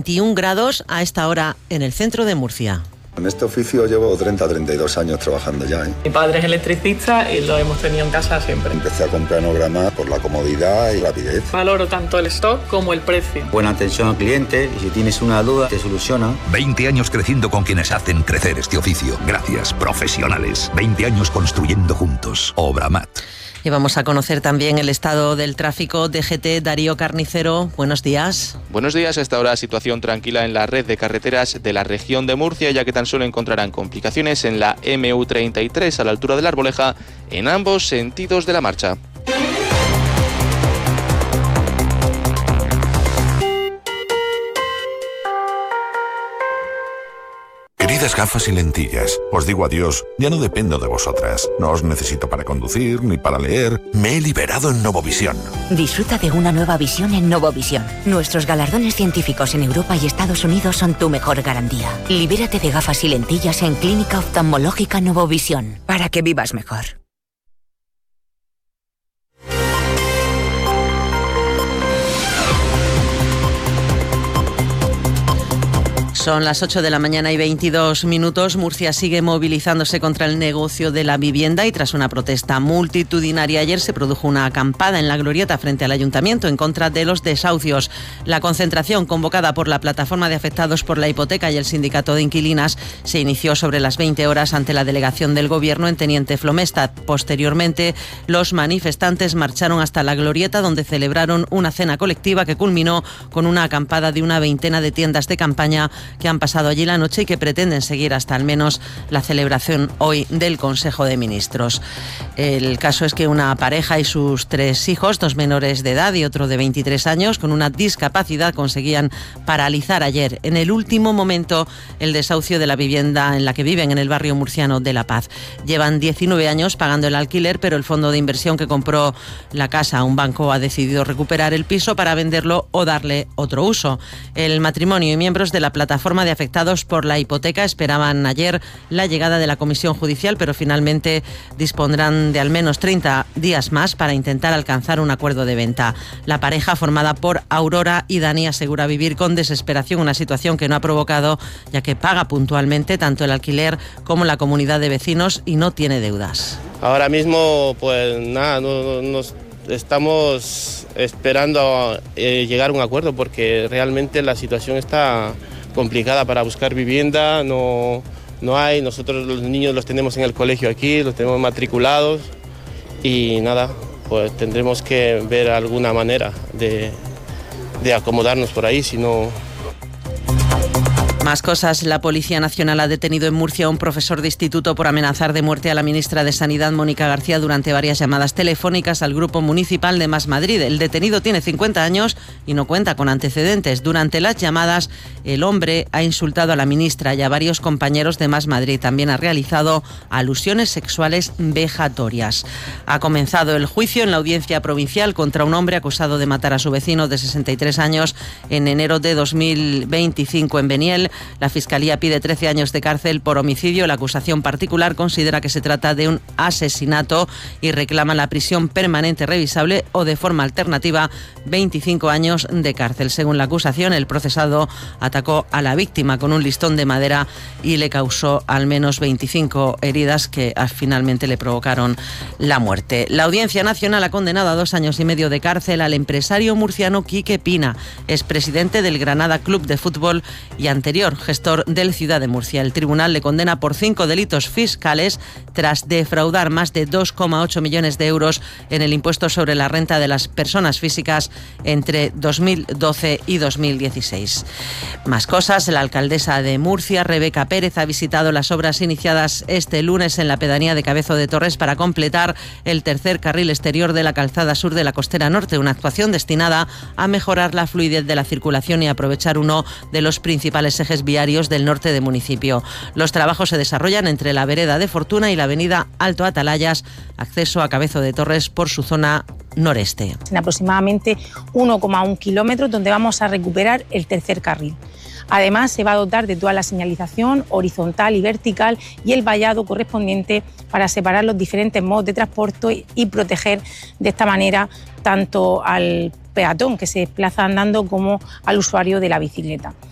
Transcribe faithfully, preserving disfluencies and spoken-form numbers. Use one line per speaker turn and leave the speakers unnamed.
veintiún grados a esta hora en el centro de Murcia.
En este oficio llevo treinta a treinta y dos años trabajando ya, ¿eh?
Mi padre es electricista y lo hemos tenido en casa siempre.
Empecé a comprar Enograma por la comodidad y rapidez.
Valoro tanto el stock como el precio.
Buena atención al cliente y si tienes una duda te soluciona.
veinte años creciendo con quienes hacen crecer este oficio. Gracias, profesionales. veinte años construyendo juntos. Obramat.
Y vamos a conocer también el estado del tráfico. D G T, Darío Carnicero, buenos días.
Buenos días. A esta hora situación tranquila en la red de carreteras de la región de Murcia, ya que tan solo encontrarán complicaciones en la M U treinta y tres a la altura de la Arboleja en ambos sentidos de la marcha.
Queridas gafas y lentillas, os digo adiós, ya no dependo de vosotras. No os necesito para conducir ni para leer. Me he liberado en Novovisión.
Disfruta de una nueva visión en Novovisión. Nuestros galardones científicos en Europa y Estados Unidos son tu mejor garantía. Libérate de gafas y lentillas en Clínica Oftalmológica Novovisión, para que vivas mejor.
Son las ocho de la mañana y veintidós minutos. Murcia sigue movilizándose contra el negocio de la vivienda y tras una protesta multitudinaria ayer se produjo una acampada en la glorieta frente al ayuntamiento en contra de los desahucios. La concentración convocada por la plataforma de afectados por la hipoteca y el sindicato de inquilinas se inició sobre las veinte horas ante la delegación del gobierno en Teniente Flomestad. Posteriormente, los manifestantes marcharon hasta la glorieta donde celebraron una cena colectiva que culminó con una acampada de una veintena de tiendas de campaña que han pasado allí la noche y que pretenden seguir hasta al menos la celebración hoy del Consejo de Ministros. El caso es que una pareja y sus tres hijos, dos menores de edad y otro de veintitrés años, con una discapacidad, conseguían paralizar ayer, en el último momento, el desahucio de la vivienda en la que viven en el barrio murciano de La Paz. Llevan diecinueve años pagando el alquiler, pero el fondo de inversión que compró la casa, un banco, ha decidido recuperar el piso para venderlo o darle otro uso. El matrimonio y miembros de la plataforma de afectados por la hipoteca esperaban ayer la llegada de la comisión judicial, pero finalmente dispondrán de al menos treinta días más para intentar alcanzar un acuerdo de venta. La pareja, formada por Aurora y Dani, asegura vivir con desesperación una situación que no ha provocado, ya que paga puntualmente tanto el alquiler como la comunidad de vecinos y no tiene deudas.
Ahora mismo, pues nada, no, no, nos estamos esperando a eh, llegar a un acuerdo porque realmente la situación está complicada para buscar vivienda, no, no hay, nosotros los niños los tenemos en el colegio aquí, los tenemos matriculados y nada, pues tendremos que ver alguna manera de, de acomodarnos por ahí, si no...
Más cosas. La Policía Nacional ha detenido en Murcia a un profesor de instituto por amenazar de muerte a la ministra de Sanidad, Mónica García, durante varias llamadas telefónicas al Grupo Municipal de Más Madrid. El detenido tiene cincuenta años y no cuenta con antecedentes. Durante las llamadas, el hombre ha insultado a la ministra y a varios compañeros de Más Madrid. También ha realizado alusiones sexuales vejatorias. Ha comenzado el juicio en la audiencia provincial contra un hombre acusado de matar a su vecino de sesenta y tres años en enero de dos mil veinticinco en Beniel. La Fiscalía pide trece años de cárcel por homicidio. La acusación particular considera que se trata de un asesinato y reclama la prisión permanente revisable o, de forma alternativa, veinticinco años de cárcel. Según la acusación, el procesado atacó a la víctima con un listón de madera y le causó al menos veinticinco heridas que finalmente le provocaron la muerte. La Audiencia Nacional ha condenado a dos años y medio de cárcel al empresario murciano Quique Pina, expresidente del Granada Club de Fútbol y anterior gestor del Ciudad de Murcia. El tribunal le condena por cinco delitos fiscales tras defraudar más de dos coma ocho millones de euros en el impuesto sobre la renta de las personas físicas entre dos mil doce y dos mil dieciséis. Más cosas. La alcaldesa de Murcia, Rebeca Pérez, ha visitado las obras iniciadas este lunes en la pedanía de Cabezo de Torres para completar el tercer carril exterior de la calzada sur de la Costera Norte, una actuación destinada a mejorar la fluidez de la circulación y aprovechar uno de los principales ejes viarios del norte del municipio. Los trabajos se desarrollan entre la vereda de Fortuna y la avenida Alto Atalayas, acceso a Cabezo de Torres por su zona noreste.
En aproximadamente uno coma uno kilómetros, donde vamos a recuperar el tercer carril. Además, se va a dotar de toda la señalización horizontal y vertical y el vallado correspondiente para separar los diferentes modos de transporte y proteger de esta manera tanto al peatón que se desplaza andando como al usuario de la bicicleta.